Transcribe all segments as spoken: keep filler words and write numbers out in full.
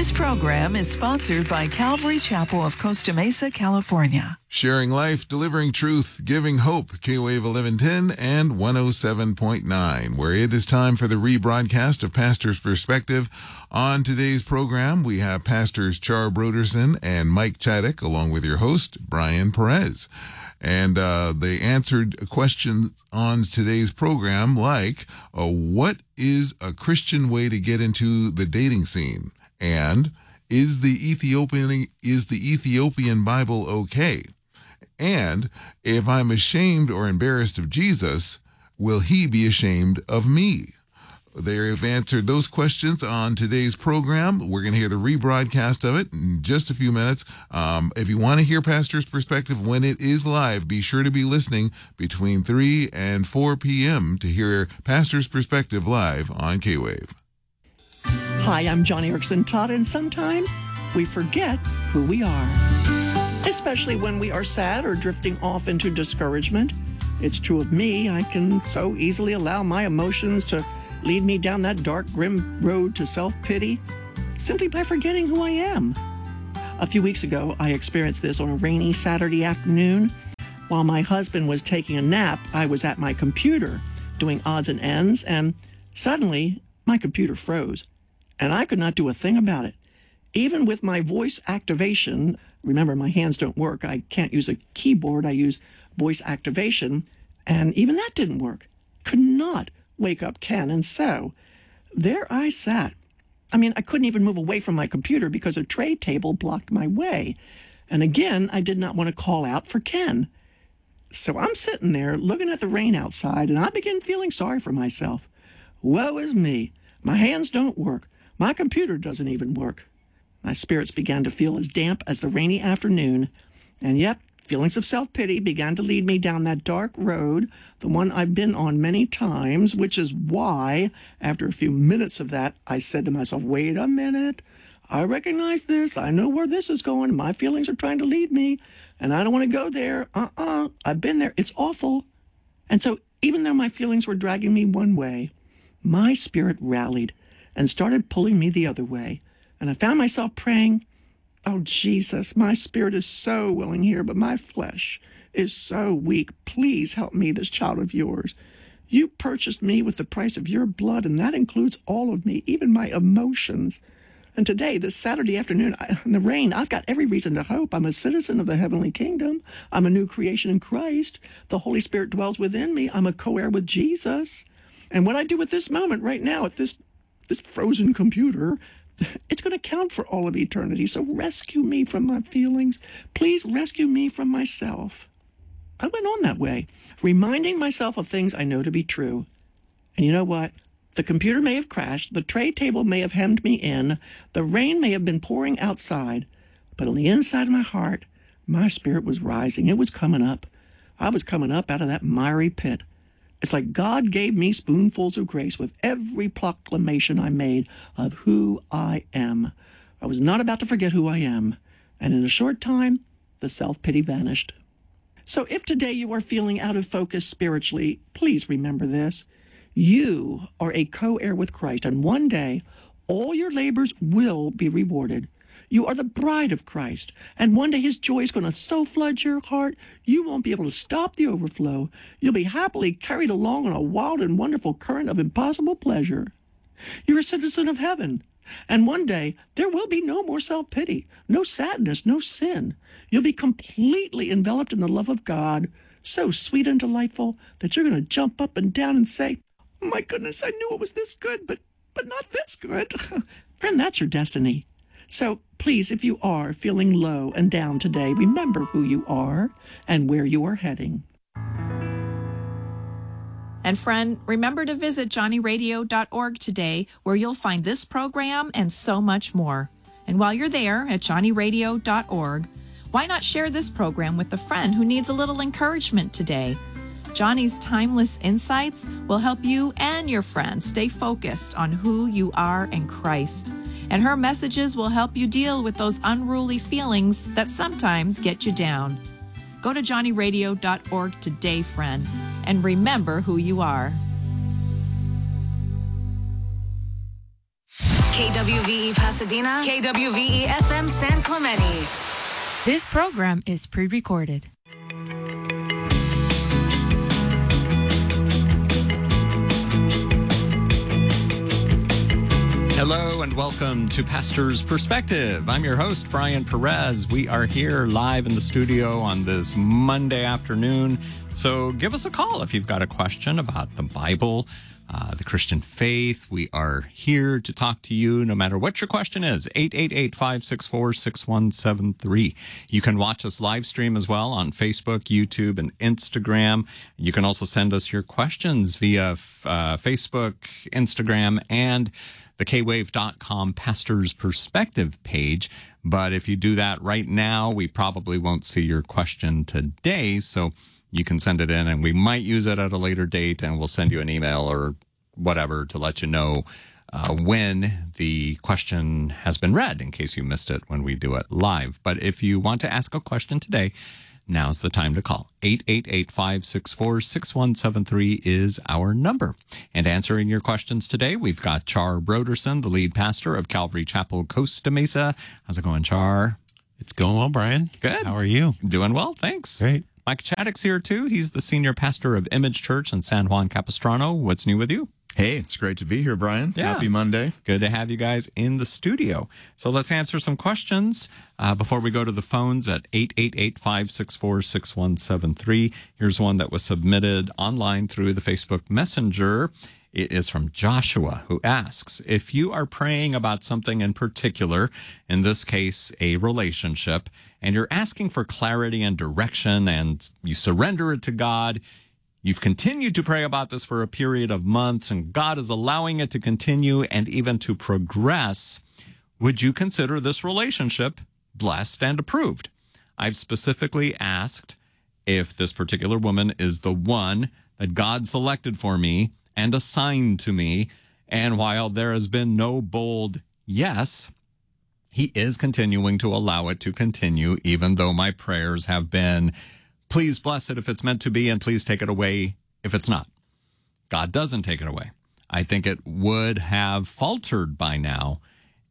This program is sponsored by Calvary Chapel of Costa Mesa, California. Sharing life, delivering truth, giving hope. K-Wave eleven ten and one oh seven point nine, where it is time for the rebroadcast of Pastor's Perspective. On today's program, we have Pastors Char Broderson and Mike Chaddick, along with your host, Brian Perez. And uh, they answered questions on today's program like, uh, what is a Christian way to get into the dating scene? And is the Ethiopian is the Ethiopian Bible okay? And if I'm ashamed or embarrassed of Jesus, will he be ashamed of me? They have answered those questions on today's program. We're going to hear the rebroadcast of it in just a few minutes. Um, if you want to hear Pastor's Perspective when it is live, be sure to be listening between three and four p.m. to hear Pastor's Perspective live on K-Wave. Hi, I'm Joni Eareckson Tada, and sometimes we forget who we are, especially when we are sad or drifting off into discouragement. It's true of me. I can so easily allow my emotions to lead me down that dark, grim road to self-pity simply by forgetting who I am. A few weeks ago, I experienced this on a rainy Saturday afternoon. While my husband was taking a nap, I was at my computer doing odds and ends, and suddenly my computer froze, and I could not do a thing about it. Even with my voice activation, remember my hands don't work, I can't use a keyboard, I use voice activation, and even that didn't work. Could not wake up Ken, and so there I sat. I mean, I couldn't even move away from my computer because a tray table blocked my way. And again, I did not want to call out for Ken. So I'm sitting there looking at the rain outside, and I begin feeling sorry for myself. Woe is me. My hands don't work. My computer doesn't even work. My spirits began to feel as damp as the rainy afternoon, and yet feelings of self-pity began to lead me down that dark road, the one I've been on many times, which is why, after a few minutes of that, I said to myself, wait a minute. I recognize this. I know where this is going. My feelings are trying to lead me, and I don't want to go there. Uh-uh. I've been there. It's awful. And so even though my feelings were dragging me one way, my spirit rallied and started pulling me the other way. And I found myself praying, oh, Jesus, my spirit is so willing here, but my flesh is so weak. Please help me, this child of yours. You purchased me with the price of your blood, and that includes all of me, even my emotions. And today, this Saturday afternoon, I, in the rain, I've got every reason to hope. I'm a citizen of the heavenly kingdom. I'm a new creation in Christ. The Holy Spirit dwells within me. I'm a co-heir with Jesus. And what I do at this moment right now, at this, this frozen computer, it's going to count for all of eternity. So rescue me from my feelings. Please rescue me from myself. I went on that way, reminding myself of things I know to be true. And you know what? The computer may have crashed. The tray table may have hemmed me in. The rain may have been pouring outside. But on the inside of my heart, my spirit was rising. It was coming up. I was coming up out of that miry pit. It's like God gave me spoonfuls of grace with every proclamation I made of who I am. I was not about to forget who I am. And in a short time, the self-pity vanished. So if today you are feeling out of focus spiritually, please remember this. You are a co-heir with Christ, and one day, all your labors will be rewarded. You are the bride of Christ, and one day his joy is going to so flood your heart, you won't be able to stop the overflow. You'll be happily carried along on a wild and wonderful current of impossible pleasure. You're a citizen of heaven, and one day there will be no more self-pity, no sadness, no sin. You'll be completely enveloped in the love of God, so sweet and delightful that you're going to jump up and down and say, oh my goodness, I knew it was this good, but, but not this good. Friend, that's your destiny. So please, if you are feeling low and down today, remember who you are and where you are heading. And friend, remember to visit johnny radio dot org today, where you'll find this program and so much more. And while you're there at johnny radio dot org, why not share this program with a friend who needs a little encouragement today? Johnny's timeless insights will help you and your friends stay focused on who you are in Christ. And her messages will help you deal with those unruly feelings that sometimes get you down. Go to johnny radio dot org today, friend, and remember who you are. K W V E Pasadena, K W V E F M San Clemente. This program is pre-recorded. Hello and welcome to Pastor's Perspective. I'm your host, Brian Perez. We are here live in the studio on this Monday afternoon. So give us a call if you've got a question about the Bible, uh, the Christian faith. We are here to talk to you no matter what your question is. eight eight eight, five six four, six one seven three. You can watch us live stream as well on Facebook, YouTube, and Instagram. You can also send us your questions via uh, Facebook, Instagram, and the K wave dot com Pastor's Perspective page. But if you do that right now, we probably won't see your question today. So you can send it in and we might use it at a later date, and we'll send you an email or whatever to let you know uh, when the question has been read in case you missed it when we do it live. But if you want to ask a question today, now's the time to call. eight eight eight, five six four, six one seven three is our number. And answering your questions today, we've got Char Broderson, the lead pastor of Calvary Chapel, Costa Mesa. How's it going, Char? It's going well, Brian. Good. How are you? Doing well, thanks. Great. Mike Chaddock's here, too. He's the senior pastor of Image Church in San Juan Capistrano. What's new with you? Hey, it's great to be here, Brian. Yeah. Happy Monday. Good to have you guys in the studio. So let's answer some questions uh, before we go to the phones at eight eight eight, five six four, six one seven three. Here's one that was submitted online through the Facebook Messenger. It is from Joshua, who asks, if you are praying about something in particular, in this case, a relationship, and you're asking for clarity and direction, and you surrender it to God, you've continued to pray about this for a period of months, and God is allowing it to continue and even to progress, would you consider this relationship blessed and approved? I've specifically asked if this particular woman is the one that God selected for me and assigned to me, and while there has been no bold yes, he is continuing to allow it to continue, even though my prayers have been, please bless it if it's meant to be, and please take it away if it's not. God doesn't take it away. I think it would have faltered by now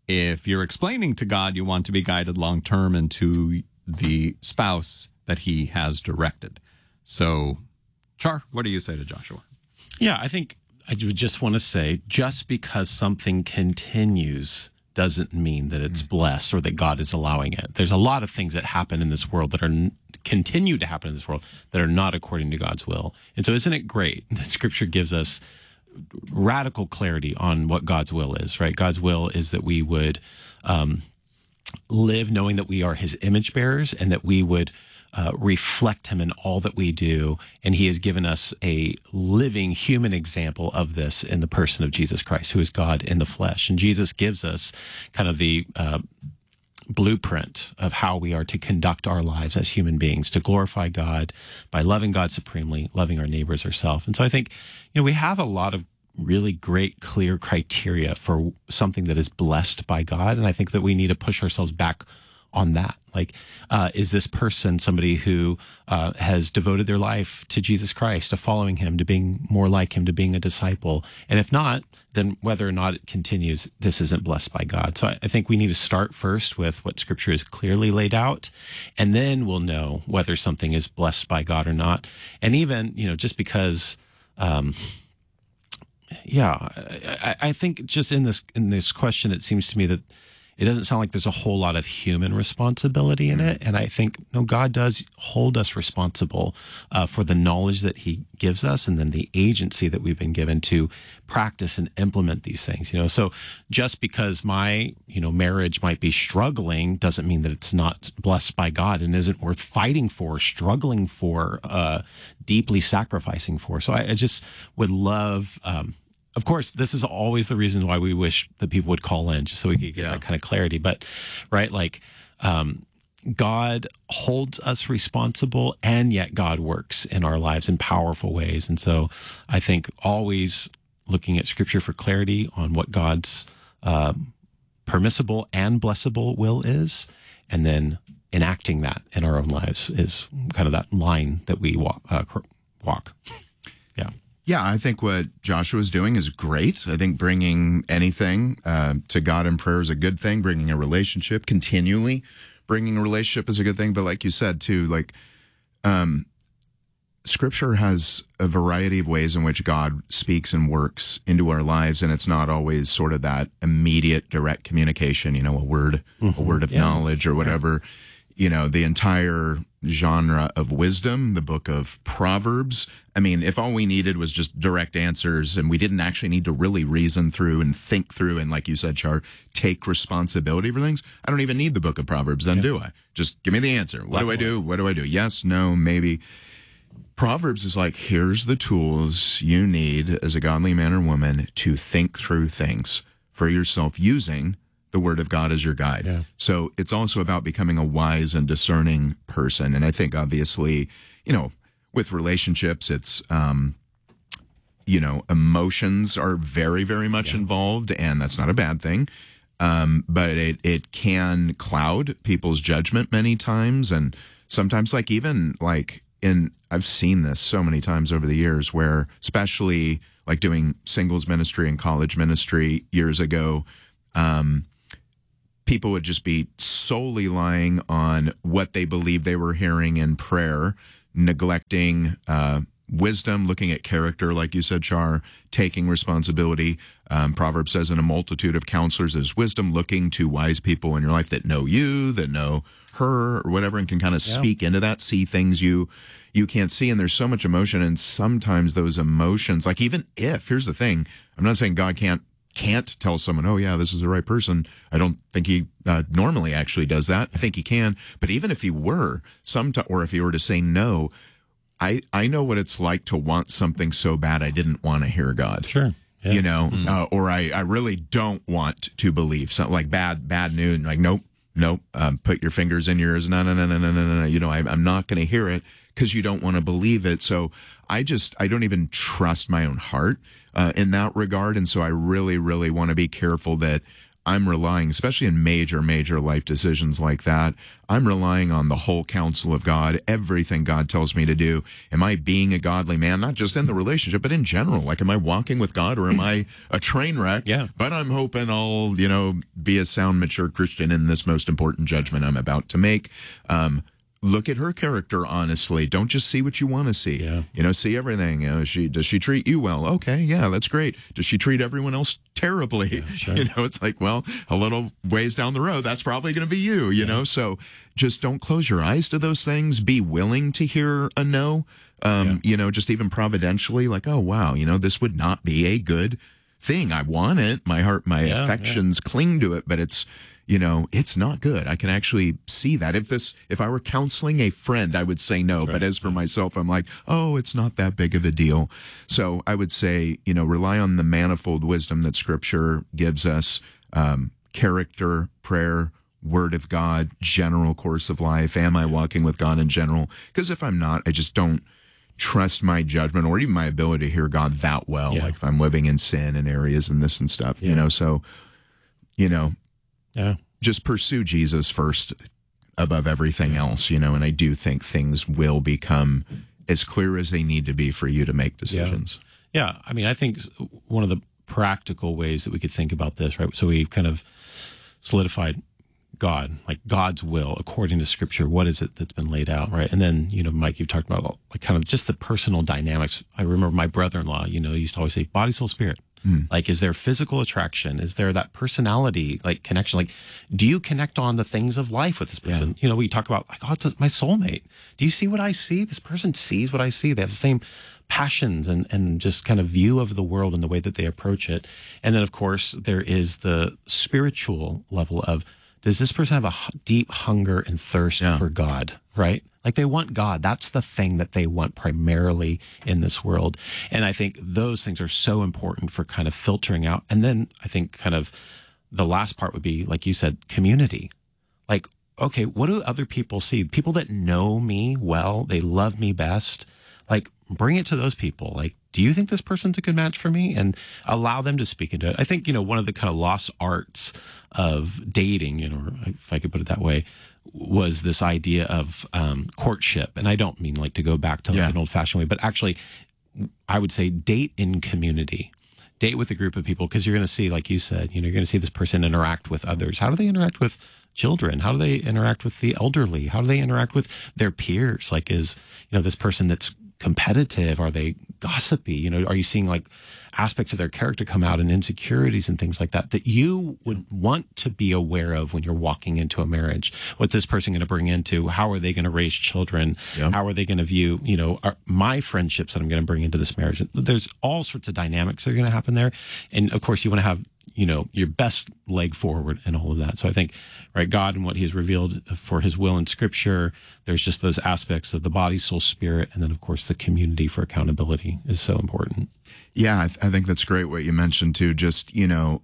if you're explaining to God you want to be guided long-term into the spouse that he has directed. So, Char, what do you say to Joshua? Yeah, I think I would just want to say, just because something continues doesn't mean that it's blessed or that God is allowing it. There's a lot of things that happen in this world that are continue to happen in this world that are not according to God's will. And so isn't it great that Scripture gives us radical clarity on what God's will is, right? God's will is that we would um, live knowing that we are his image bearers and that we would uh, reflect him in all that we do. And he has given us a living human example of this in the person of Jesus Christ, who is God in the flesh. And Jesus gives us kind of the uh, blueprint of how we are to conduct our lives as human beings, to glorify God by loving God supremely, loving our neighbors ourselves. And so I think, you know, we have a lot of really great, clear criteria for something that is blessed by God. And I think that we need to push ourselves back on that. Like, uh, is this person somebody who uh, has devoted their life to Jesus Christ, to following him, to being more like him, to being a disciple? And if not, then whether or not it continues, this isn't blessed by God. So I, I think we need to start first with what Scripture is clearly laid out, and then we'll know whether something is blessed by God or not. And even, you know, just because, um, yeah, I, I think just in this in this question, it seems to me that it doesn't sound like there's a whole lot of human responsibility in it. And I think, no, God does hold us responsible uh, for the knowledge that he gives us and then the agency that we've been given to practice and implement these things. You know, so just because my, you know, marriage might be struggling doesn't mean that it's not blessed by God and isn't worth fighting for, struggling for, uh, deeply sacrificing for. So I, I just would love, um, of course, this is always the reason why we wish that people would call in, just so we could get yeah. that kind of clarity. But, right, like, um, God holds us responsible, and yet God works in our lives in powerful ways. And so I think always looking at Scripture for clarity on what God's um, permissible and blessable will is, and then enacting that in our own lives is kind of that line that we walk. Uh, walk. Yeah. Yeah, I think what Joshua's doing is great. I think bringing anything uh, to God in prayer is a good thing. Bringing a relationship, continually bringing a relationship is a good thing. But like you said, too, like um, Scripture has a variety of ways in which God speaks and works into our lives, and it's not always sort of that immediate, direct communication, you know, a word, mm-hmm. a word of yeah. knowledge or whatever. Yeah. You know, the entire genre of wisdom, the book of Proverbs. I mean, if all we needed was just direct answers and we didn't actually need to really reason through and think through and, like you said, Char, take responsibility for things, I don't even need the book of Proverbs then, yeah. do I? Just give me the answer. What do I do? What do I do? Yes, no, maybe. Proverbs is like, here's the tools you need as a godly man or woman to think through things for yourself using the Word of God as your guide. Yeah. So it's also about becoming a wise and discerning person. And I think, obviously, you know, with relationships, it's, um, you know, emotions are very, very much yeah. involved, and that's not a bad thing. Um, but it, it can cloud people's judgment many times. And sometimes, like, even like in, I've seen this so many times over the years where, especially like doing singles ministry and college ministry years ago, um, people would just be solely lying on what they believed they were hearing in prayer, neglecting uh, wisdom, looking at character, like you said, Char, taking responsibility. Um, Proverbs says, in a multitude of counselors is wisdom, looking to wise people in your life that know you, that know her, or whatever, and can kind of yeah. speak into that, see things you you can't see. And there's so much emotion, and sometimes those emotions, like even if, here's the thing, I'm not saying God can't can't tell someone, oh, yeah, this is the right person. I don't think he uh, normally actually does that. I think he can. But even if he were, sometime, or if he were to say no, I, I know what it's like to want something so bad I didn't want to hear God. Sure. Yeah. You know, mm. uh, or I, I really don't want to believe something like bad, bad news. Like, nope, nope, um, put your fingers in yours. No, no, no, no, no, no, no. You know, I, I'm not going to hear it because you don't want to believe it. So I just, I don't even trust my own heart uh, in that regard. And so I really, really want to be careful that I'm relying, especially in major, major life decisions like that, I'm relying on the whole counsel of God, everything God tells me to do. Am I being a godly man, not just in the relationship, but in general? Like, am I walking with God, or am I a train wreck? Yeah. But I'm hoping I'll, you know, be a sound, mature Christian in this most important judgment I'm about to make. Um, Look at her character honestly. Don't just see what you want to see. Yeah. You know, see everything. You know, she does she treat you well? Okay, yeah, that's great. Does she treat everyone else terribly? Yeah, sure. You know, it's like, well, a little ways down the road, that's probably going to be you. You yeah. know, so just don't close your eyes to those things. Be willing to hear a no. Um, yeah. You know, just even providentially, like, oh wow, you know, this would not be a good thing. I want it. My heart, my yeah, affections yeah. cling to it, but it's. You know, it's not good. I can actually see that. If this, if I were counseling a friend, I would say no. Right. But as for myself, I'm like, oh, it's not that big of a deal. So I would say, you know, rely on the manifold wisdom that Scripture gives us, um, character, prayer, Word of God, general course of life. Am I walking with God in general? Because if I'm not, I just don't trust my judgment or even my ability to hear God that well. Yeah. Like if I'm living in sin in areas and this and stuff, yeah. you know, so, you know, Yeah. just pursue Jesus first above everything else, you know, and I do think things will become as clear as they need to be for you to make decisions. Yeah. yeah. I mean, I think one of the practical ways that we could think about this, right? So we kind of solidified God, like God's will according to Scripture. What is it that's been laid out, right? And then, you know, Mike, you've talked about like kind of just the personal dynamics. I remember my brother-in-law, you know, he used to always say, body, soul, spirit. Mm. Like, is there physical attraction? Is there that personality, like connection? Like, do you connect on the things of life with this person? Yeah. You know, we talk about like, oh, it's a, my soulmate. Do you see what I see? This person sees what I see. They have the same passions and, and just kind of view of the world and the way that they approach it. And then, of course, there is the spiritual level of, does this person have a deep hunger and thirst yeah. for God, right? Like they want God. That's the thing that they want primarily in this world. And I think those things are so important for kind of filtering out. And then I think kind of the last part would be, like you said, community. Like, okay, what do other people see? People that know me well, they love me best. Like, bring it to those people. Like, do you think this person's a good match for me? And allow them to speak into it. I think, you know, one of the kind of lost arts of dating, you know, if I could put it that way, was this idea of um, courtship. And I don't mean like to go back to like yeah. an old fashioned way, but actually I would say date in community. Date with a group of people, because you're going to see, like you said, you know, you're going to see this person interact with others. How do they interact with children? How do they interact with the elderly? How do they interact with their peers? Like, is, you know, this person that's competitive? Are they gossipy? You know, are you seeing like aspects of their character come out and insecurities and things like that that you would want to be aware of when you're walking into a marriage? What's this person going to bring into? How are they going to raise children? Yeah. How are they going to view, you know, are, my friendships that I'm going to bring into this marriage? There's all sorts of dynamics that are going to happen there. And of course, you want to have, you know, your best leg forward and all of that. So I think, right, God and what he's revealed for his will in scripture, there's just those aspects of the body, soul, spirit. And then of course the community for accountability is so important. Yeah, I, th- I think that's great what you mentioned too. Just, you know,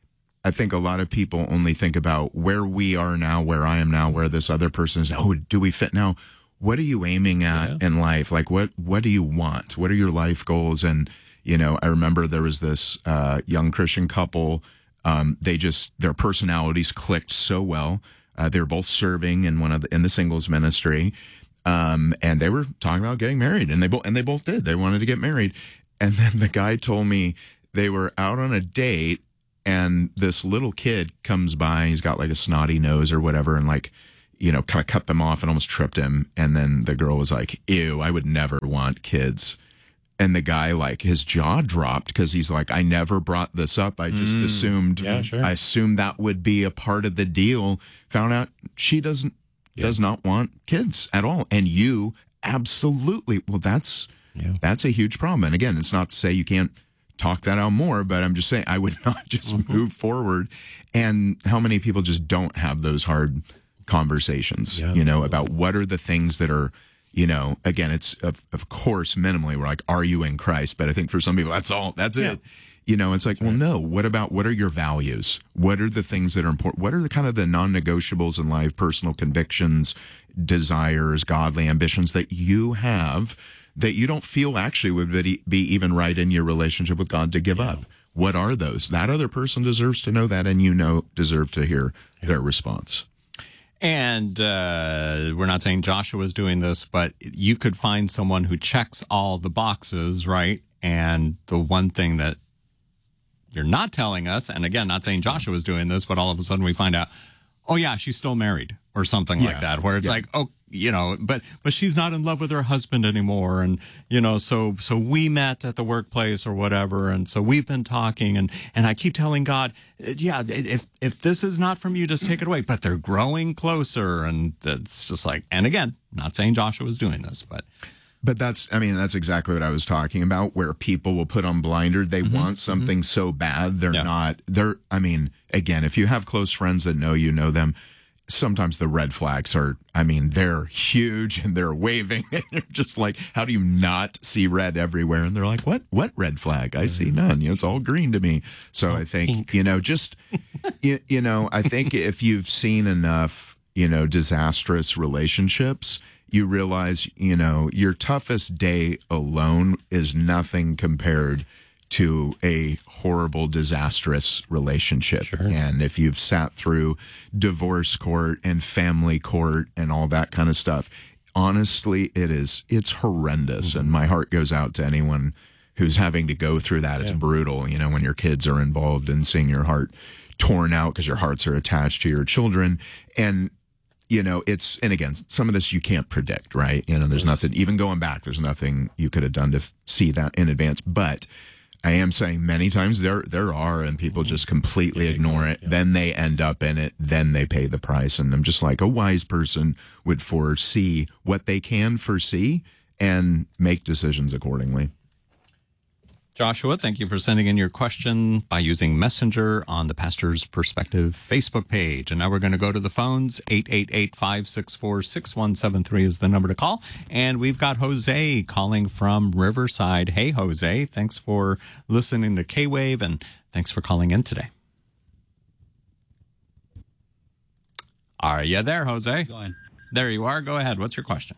I think a lot of people only think about where we are now, where I am now, where this other person is. Oh, do we fit now? What are you aiming at yeah. in life? Like, what, what do you want? What are your life goals? And, you know, I remember there was this uh, young Christian couple. Um, they just, their personalities clicked so well. Uh, they were both serving in one of the, in the singles ministry. Um, and they were talking about getting married, and they both, and they both did. They wanted to get married. And then the guy told me they were out on a date, and this little kid comes by. He's got like a snotty nose or whatever, and like, you know, kind of cut them off and almost tripped him. And then the girl was like, ew, I would never want kids. And the guy, like, his jaw dropped because he's like, I never brought this up. I just mm, assumed, yeah, sure. I assumed that would be a part of the deal. Found out she doesn't, yeah. does not want kids at all. And you absolutely, well, that's, yeah. that's a huge problem. And again, it's not to say you can't talk that out more, but I'm just saying I would not just mm-hmm. move forward. And how many people just don't have those hard conversations, yeah, you know, about what are the things that are, you know, again, it's of, of course, minimally, we're like, are you in Christ? But I think for some people, that's all, that's yeah. it. You know, it's like, that's well, right. no, what about, what are your values? What are the things that are important? What are the kind of the non-negotiables in life, personal convictions, desires, godly ambitions that you have that you don't feel actually would be, be even right in your relationship with God to give yeah. up? What are those? That other person deserves to know that, and you know, deserve to hear yeah. their response. And uh, we're not saying Joshua's doing this, but you could find someone who checks all the boxes, right? And the one thing that you're not telling us, and again, not saying Joshua's doing this, but all of a sudden we find out, oh yeah, she's still married or something yeah. like that, where it's yeah. like, oh, you know, but but she's not in love with her husband anymore, and you know, so so we met at the workplace or whatever, and so we've been talking, and and I keep telling God, yeah, if if this is not from you, just take it away. But they're growing closer, and it's just like, and again, not saying Joshua's doing this, but. But that's, I mean, that's exactly what I was talking about, where people will put on blinder. They mm-hmm. want something mm-hmm. so bad. They're yeah. not, they're, I mean, again, if you have close friends that know you know them, sometimes the red flags are, I mean, they're huge and they're waving. And you're just like, how do you not see red everywhere? And they're like, what, what red flag? I see none. You know, it's all green to me. So oh, I think, pink. you know, just, you, you know, I think if you've seen enough, you know, disastrous relationships, you realize, you know, your toughest day alone is nothing compared to a horrible, disastrous relationship. Sure. And if you've sat through divorce court and family court and all that kind of stuff, honestly, it is, it's horrendous. Mm-hmm. And my heart goes out to anyone who's having to go through that. Yeah. It's brutal, you know, when your kids are involved and seeing your heart torn out because your hearts are attached to your children. And you know, it's, and again, some of this you can't predict, right? You know, there's nothing, even going back, there's nothing you could have done to f- see that in advance. But I am saying many times there there are, and people just completely ignore it. Yeah. Then they end up in it. Then they pay the price. And I'm just like, a wise person would foresee what they can foresee and make decisions accordingly. Joshua, thank you for sending in your question by using Messenger on the Pastor's Perspective Facebook page. And now we're going to go to the phones. eight eight eight, five six four, six one seven three is the number to call. And we've got Jose calling from Riverside. Hey, Jose, thanks for listening to K-Wave, and thanks for calling in today. Are you there, Jose? Going. There you are. Go ahead. What's your question?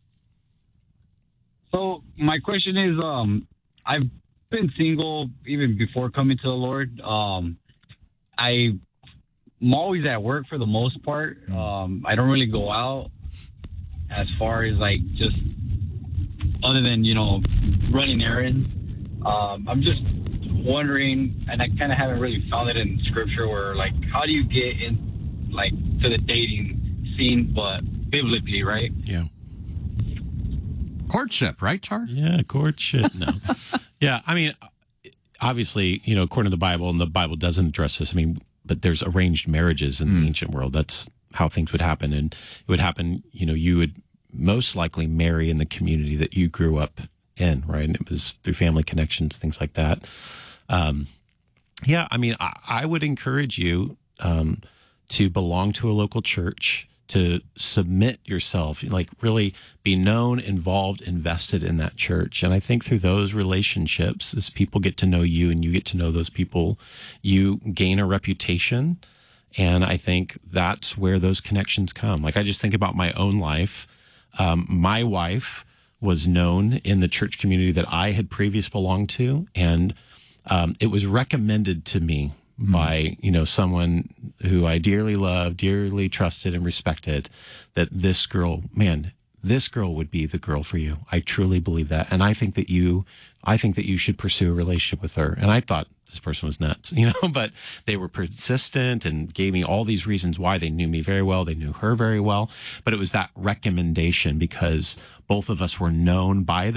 So my question is, um, I've been single even before coming to the Lord. Um, I, I'm always at work for the most part. Um, I don't really go out as far as like just other than, you know, running errands. Um, I'm just wondering, and I kind of haven't really found it in scripture, where, like, how do you get in, like, to the dating scene, but biblically, right? Yeah. Courtship, right, Char? Yeah, courtship. No. Yeah, I mean, obviously, you know, according to the Bible, and the Bible doesn't address this, I mean, but there's arranged marriages in mm. the ancient world. That's how things would happen. And it would happen, you know, you would most likely marry in the community that you grew up in, right? And it was through family connections, things like that. Um, yeah, I mean, I, I would encourage you um, to belong to a local church, to submit yourself, like really be known, involved, invested in that church. And I think through those relationships, as people get to know you and you get to know those people, you gain a reputation. And I think that's where those connections come. Like, I just think about my own life. Um, my wife was known in the church community that I had previously belonged to. And um, it was recommended to me by, you know, someone who I dearly loved, dearly trusted and respected, that this girl, man, this girl would be the girl for you. I truly believe that. And I think that you, I think that you should pursue a relationship with her. And I thought this person was nuts, you know, but they were persistent and gave me all these reasons why. They knew me very well. They knew her very well. But it was that recommendation because both of us were known by the